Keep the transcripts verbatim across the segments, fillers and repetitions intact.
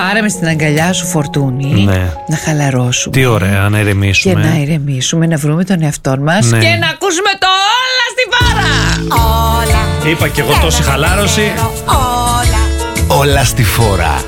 Πάρε με στην αγκαλιά σου, Φορτούνη. Ναι. Να χαλαρώσουμε. Τι ωραία, να ηρεμήσουμε. Και να ηρεμήσουμε, να βρούμε τον εαυτό μας. Ναι. Και να ακούσουμε το όλα στη φόρα. Όλα. Είπα και εγώ τόση χαλάρωση. Όλα. Όλα στη φόρα.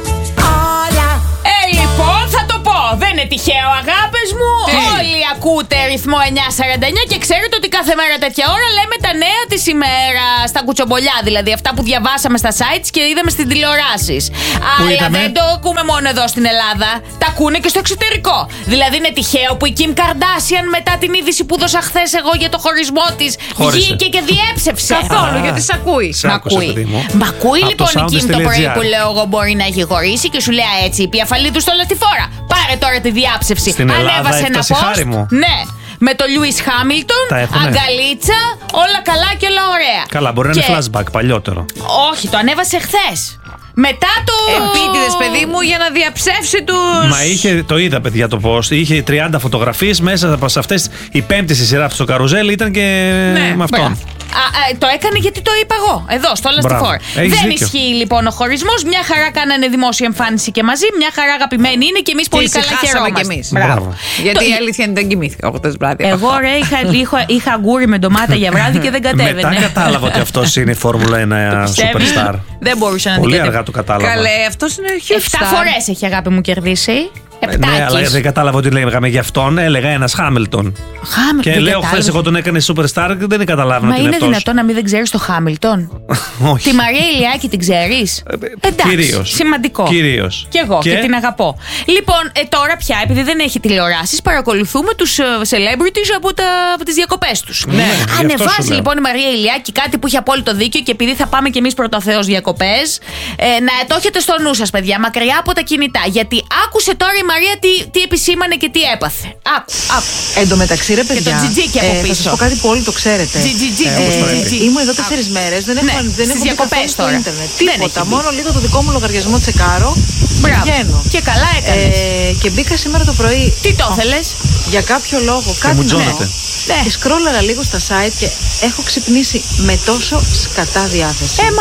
Όλα. Ε, λοιπόν, θα το πω. Δεν είναι τυχαίο, αγάπες μου. Τι? Όλοι ακούτε ρυθμό εννιά σαράντα εννιά και ξέρετε ότι κάθε μέρα τέτοια ώρα λέμε τα νέα της ημέρας. Στα κουτσομπολιά δηλαδή. Αυτά που διαβάσαμε στα sites και είδαμε στις τηλεοράσεις. Αλλά είδαμε? δεν το ακούμε μόνο εδώ στην Ελλάδα. Τα ακούνε και στο εξωτερικό. Δηλαδή είναι τυχαίο που η Kim Kardashian μετά την είδηση που δώσα χθες εγώ για το χωρισμό της Χώρισε. βγήκε και διέψευσε. Καθόλου, γιατί σ' ακούει. Σε άκουσα, παιδί μου. Μ' ακούει Από λοιπόν το η Kim το πρωί soundist.gr. που λέω εγώ μπορεί να έχει χωρίσει και σου λέει έτσι η πιαφαλή του στο όλα στη φόρα. Πάρε τώρα τη διάψευση. Στην Ελλάδα Ανέβασε ένα έφτασε, post. χάρη μου. Ναι. Με το Lewis Hamilton, Τα έχουνε. αγκαλίτσα, όλα καλά και όλα ωραία. Καλά, μπορεί Και- να είναι flashback, παλιότερο. Όχι, το ανέβασε χθες. Μετά το. Επίτηδες, παιδί μου, για να διαψεύσει τους. Μα είχε, το είδα παιδιά το post, είχε τριάντα φωτογραφίες μέσα από αυτές. Η πέμπτη στη σειρά στο καρουζέλ ήταν και Ναι, με αυτόν. Μπράβο. Α, α, το έκανε γιατί το είπα εγώ. Εδώ, στο όλα στη Μπράβο. φόρα. Έχεις Δεν δίκιο. ισχύει λοιπόν ο χωρισμός. Μια χαρά κάνανε δημόσια εμφάνιση και μαζί. Μια χαρά αγαπημένοι είναι και εμείς πολύ καλά ησυχάσαμε χαιρόμαστε. κι εμείς. Μπράβο. Γιατί Το- η αλήθεια είναι δεν κοιμήθηκα εγώ χτες βράδυ. Εγώ ρε είχα, είχα, είχα γκούρι με ντομάτα για βράδυ και δεν κατέβαινε. Μετά κατάλαβα ότι αυτός είναι η Φόρμουλα ένα Πιστεύεις? superstar. Δεν μπορούσα να την Πολύ κατέβει. αργά το κατάλαβα. Καλέ, αυτός είναι huge Εφτά star. φορές έχει αγάπη μου κερδίσει. Επτάκης. Ναι, αλλά δεν κατάλαβα ότι λέγαμε για αυτόν, έλεγα ένας Χάμιλτον. Χάμιλτον. Και δεν λέω κατάλαβα. χθες εγώ τον έκανε superstar και δεν καταλάβαινα Μα ότι είναι είναι αυτός. δυνατόν να μην δεν ξέρεις το Χάμιλτον? Όχι. Τη Μαρία Ηλιάκη την ξέρεις? Εντάξει, κυρίως. σημαντικό. Κυρίως. Κι εγώ και, Και? την αγαπώ. Λοιπόν, ε, τώρα πια, επειδή δεν έχει τηλεοράσεις, παρακολουθούμε τους ε, celebrities από, τα, από τις διακοπές τους. Ναι, γι' αυτό σου Ανεβάζει λέω. λοιπόν η Μαρία Ηλιάκη κάτι που έχει απόλυτο δίκιο και επειδή θα πάμε κι εμείς πρωτοθέως διακοπές, ε, να το έχετε στο νου σας, παιδιά, μακριά από τα κινητά. Γιατί άκουσε τώρα η Μαρία τι, τι επισήμανε και τι έπαθε. Άκου, άκου. Εν τω μεταξύ, ρε παιδιά, το τζιτζίκι από ε, θα πίσω. σας πω κάτι που όλοι το ξέρετε. Τζιτζιτζι, Ε, τζιτζιτζι. ήμουν εδώ τέσσερις μέρες, δεν έχω, Ναι, δεν στις έχω μπει διακοπές καθόλου στο τώρα. ίντερνετ. Δεν Τίποτα, έχει μπει. μόνο λίγο το δικό μου λογαριασμό τσεκάρω. Μπράβο. Βγαίνω. Και καλά έκανες. Ε, και μπήκα σήμερα το πρωί. Τι το ήθελες? Για κάποιο λόγο, κάτι μου να τζώνεται. δω. Ναι. Και σκρόλαρα λίγο στα site και έχω ξυπνήσει με τόσο σκατά διάθεση. Έμα.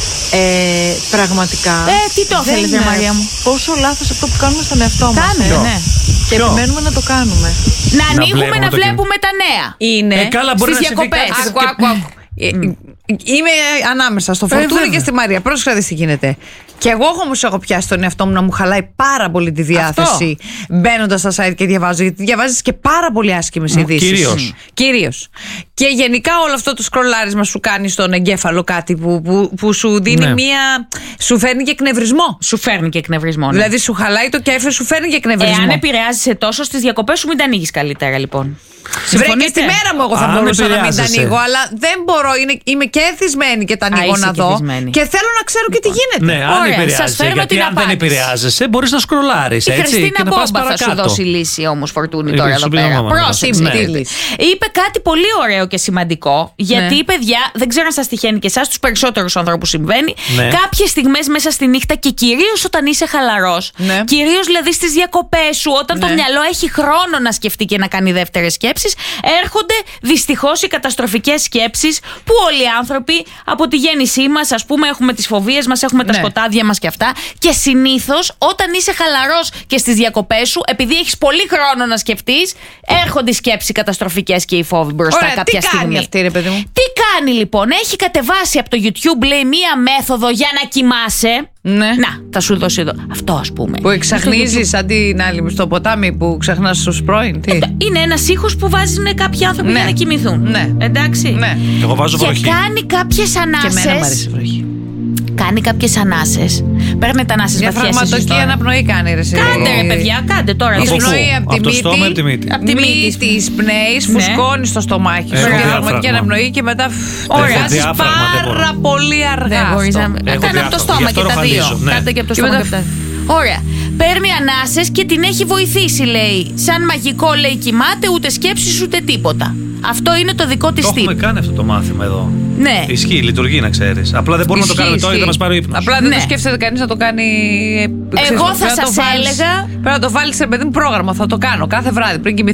Ε, πραγματικά. Ε, τι το δεν ήθελες, ρε είναι Μαρία μου? Πόσο λάθος αυτό που κάνουμε στον εαυτό μας. Κάνουμε, ε. ναι. Και Ποιο? επιμένουμε να το κάνουμε. Να ανοίγουμε βλέπουμε να το βλέπουμε τα νέα. Είναι. Ε, καλά, μπορεί στις να συμβεί διακοπές. κάτι. Άκου, άκου, άκου. Ε, Είμαι ανάμεσα στο Φορτούνη βέβαια. και στη Μαρία. Πρόσεχα δεις τι γίνεται. Και εγώ όμως έχω πιάσει τον εαυτό μου να μου χαλάει πάρα πολύ τη διάθεση μπαίνοντας στα site και διαβάζω. Γιατί διαβάζεις και πάρα πολύ άσχημες Μ, ειδήσεις. κυρίως. Μ. Κυρίως. Και γενικά όλο αυτό το σκρολάρισμα σου κάνει στον εγκέφαλο κάτι που, που, που σου δίνει Ναι. μία. Σου φέρνει και εκνευρισμό. Σου φέρνει και εκνευρισμό. Ναι. Δηλαδή σου χαλάει το κέφι, σου φέρνει και εκνευρισμό. Εάν επηρεάζεσαι τόσο στις διακοπές σου, μην τα ανοίγεις καλύτερα λοιπόν. Βρε, και στη μέρα μου εγώ θα Αν μπορούσα να μην τα επηρεάζεσαι. ανοίγω, αλλά δεν μπορώ. Είναι, είμαι και εθισμένη και τα ανοίγω είσαι να και δω. εθισμένη. Και θέλω να ξέρω και τι γίνεται. Ναι, αν Ωραία, σας επηρεάζεσαι. φέρνω Γιατί την αν δεν απάντηση. επηρεάζεσαι, μπορείς να σκρολάρεις. Η Έτσι, Χριστίνα και να πας Μπόμπα θα σου παρακάτω. δώσει λύση όμως, Φορτούνη, Ε, τώρα σου εδώ πει η πέρα. μαμά μου. Πρόσεξε. Ναι. Τι λύση? Είπε κάτι πολύ ωραίο και σημαντικό. Γιατί, Ναι. παιδιά, δεν ξέρω αν σας τυχαίνει και εσάς, τους περισσότερους ανθρώπους συμβαίνει. Ναι. Κάποιες στιγμές μέσα στη νύχτα και κυρίως όταν είσαι χαλαρός, Ναι. κυρίως δηλαδή στις διακοπές σου, όταν το Ναι. μυαλό έχει χρόνο να σκεφτεί και να κάνει δεύτερες σκέψεις, έρχονται δυστυχώς οι καταστροφικές σκέψεις που όλοι οι άνθρωποι από τη γέννησή μας, ας πούμε, έχουμε τις φοβίες μας, έχουμε τα Ναι. σκοτάδια μας και αυτά. Και συνήθως όταν είσαι χαλαρός και στις διακοπές σου, επειδή έχεις πολύ χρόνο να σκεφτείς, έρχονται οι σκέψεις καταστροφικές και οι φόβοι μπροστά Ωραία, κάποια τι στιγμή. κάνει αυτή, ρε παιδί μου? Τι κάνει λοιπόν? Έχει κατεβάσει από το YouTube, λέει, μία μέθοδο για να κοιμάσαι. Ναι. Να, θα σου δώσω εδώ. Αυτό, ας πούμε. Που εξαχνίζεις αντί την άλλη στο ποτάμι που ξεχνάς τους πρώην. Τι? Είναι ένας ήχος που βάζουν κάποιοι άνθρωποι Ναι. για να κοιμηθούν. Ναι. Εντάξει. Ναι. Εγώ βάζω Και βροχή. κάνει κάποιες Και εμένα μου ανάσες. αρέσει η βροχή. Κάνει κάποιες ανάσες. Παίρνετε ανάσες βαθιές εσείς Διαφραγματική τώρα. αναπνοή κάνει, ρε εσύ. Κάντε ρε παιδιά, κάντε τώρα. Από εσείς. πού? Εισπνοή από τη Από το μύτη. στόμα ή από τη μύτη? Απ' τη μύτη. Μύτη εισπνέεις, Ναι. φουσκώνει στο στομάχι σου. Έχω Διαφραγματική διάφραγμα. αναπνοή και μετά Ωραία. βγάζεις διάφραγμα, δεν πάρα μπορώ. πολύ αργά. Δεν μπορείς αυτό. να. Έχω Κάνε από το διάφορα. στόμα Γι' αυτό και τα δύο. ροχαλίζω, ναι. Κάντε και από το Και στόμα μετά- και από τα. Ωραία. Παίρνει ανάσες και την έχει βοηθήσει, λέει. Σαν μαγικό, λέει, κοιμάται, ούτε σκέψεις ούτε τίποτα. Αυτό είναι το δικό της Το έχουμε τύπο. κάνει αυτό το μάθημα εδώ. Ναι. Ισχύει, λειτουργεί να ξέρεις. Απλά δεν μπορούμε να το Ισχύει, κάνουμε τώρα γιατί θα ισχύει. μας πάρει ο ύπνος. Απλά δεν Ναι. το σκέφτεται κανείς να το κάνει. Εγώ θα Πρέπει να το σας βάλεις- έλεγα- Πρέπει να το βάλεις σε παιδί μου πρόγραμμα. Θα το κάνω κάθε βράδυ πριν κοιμηθώ.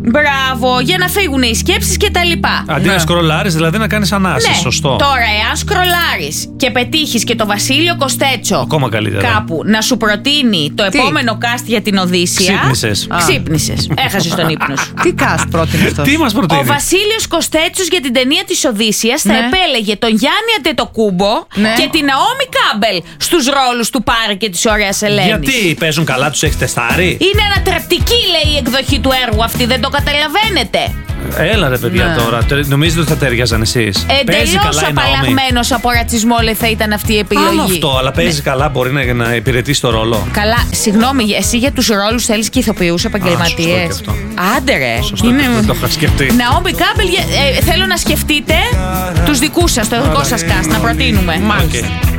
Μπράβο, για να φύγουν οι σκέψεις και τα λοιπά. Αντί Ναι. να σκρολάρεις, δηλαδή να κάνεις ανάσες. Ναι. Σωστό. Τώρα, εάν σκρολάρεις και πετύχεις και το Βασίλειο Κοστέτσο Ακόμα καλύτερα. κάπου να σου προτείνει το Τι? επόμενο cast για την Οδύσσεια. Ξύπνησες. Α. Ξύπνησες. Έχασες τον ύπνο σου. Τι cast πρότεινε αυτό. Τι μας προτείνει. Ο Βασίλειος Κοστέτσος για την ταινία της Οδύσσειας θα Ναι. επέλεγε τον Γιάννη Αντετοκούμπο Ναι. και την Ναόμι Κάμπελ στους ρόλους του Πάρη και της Ωραίας Ελένης. Γιατί παίζουν καλά, τους έχει τεστάρει. Είναι ανατρεπτική, λέει, η εκδοχή του έργου αυτή, δεν το καταλαβαίνετε. Έλα ρε παιδιά Ναι. τώρα. Τε- Νομίζετε ότι θα τέριαζαν εσείς. Παίζει Εντελώς καλά η Ναόμι. απαλλαγμένος από ρατσισμό, λέει, θα ήταν αυτή η επιλογή. Άλλο αυτό, αλλά παίζει καλά, μπορεί να, να υπηρετήσει το ρόλο. Καλά, συγγνώμη, εσύ για τους ρόλους θέλεις και ηθοποιούς επαγγελματίες. σωστό και αυτό. Άντε ρε. Σωστό, δεν το είχα σκεφτεί. Ναόμι Κάμπελ, ε, θέλω να σκεφτείτε τους δικούς σας, το δικό σας cast, να προτείνουμε. Μάλιστα. Οκ.